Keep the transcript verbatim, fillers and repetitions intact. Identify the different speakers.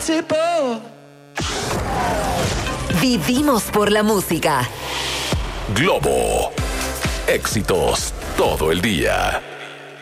Speaker 1: inevitable.
Speaker 2: Vivimos por la música.
Speaker 3: Globo. Éxitos todo el día.